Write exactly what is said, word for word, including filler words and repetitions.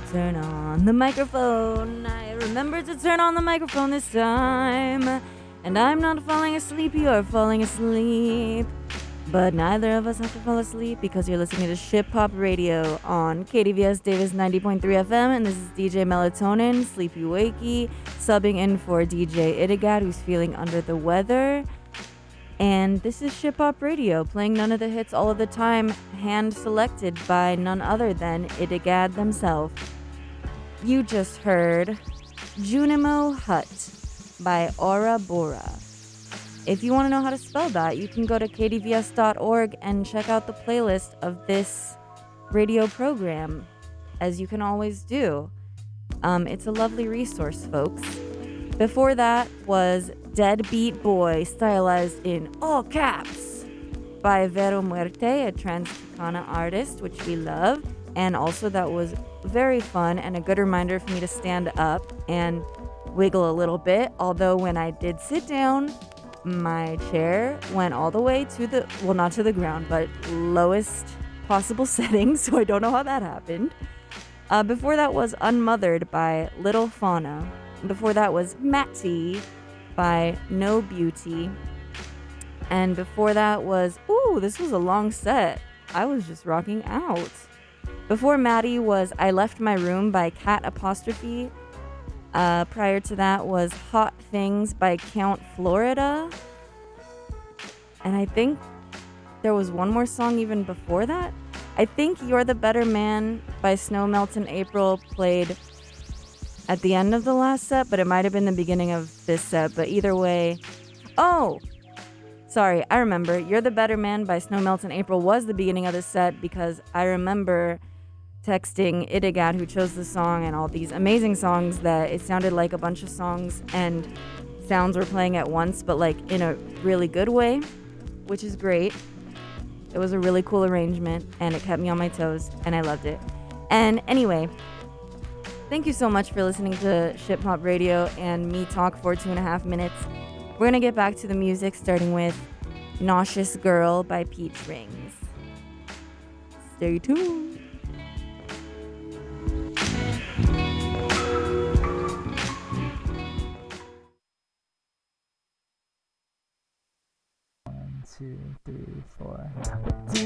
turn on the microphone. I remembered to turn on the microphone this time. And I'm not falling asleep, you are falling asleep. But neither of us have to fall asleep because you're listening to Ship Hop Radio on K D V S Davis ninety point three F M. And this is D J Melatonin, Sleepy Wakey, subbing in for D J Idigad, who's feeling under the weather. And this is Ship Hop Radio, playing none of the hits all of the time, hand selected by none other than Idigad themselves. You just heard Junimo Hut by Aura Bora. If you want to know how to spell that, you can go to k d v s dot org and check out the playlist of this radio program, as you can always do. Um, it's a lovely resource, folks. Before that was Deadbeat Boy, stylized in all caps, by Vero Muerte, a trans-Chicana artist, which we love. And also that was very fun and a good reminder for me to stand up and wiggle a little bit. Although when I did sit down, my chair went all the way to the, well, not to the ground, but lowest possible setting, so I don't know how that happened. Uh, before that was Unmothered by Little Fauna. Before that was Matty by No Beauty. And before that was, ooh, this was a long set. I was just rocking out. Before Matty was I Left My Room by Cat Apostrophe. Uh, prior to that was Hot Things by Count Florida. And I think there was one more song even before that. I think You're the Better Man by Snow Melt in April played at the end of the last set, but it might have been the beginning of this set. But either way, oh, sorry, I remember. You're the Better Man by Snow Melt in April was the beginning of the set because I remember texting Idigad, who chose the song, and all these amazing songs that it sounded like a bunch of songs and sounds were playing at once, but like in a really good way, which is great. It was a really cool arrangement and it kept me on my toes and I loved it. And anyway, thank you so much for listening to Ship Hop Radio and me talk for two and a half minutes. We're gonna get back to the music, starting with Nauseous Girl by Peach Rings. Stay tuned. Two, three, four.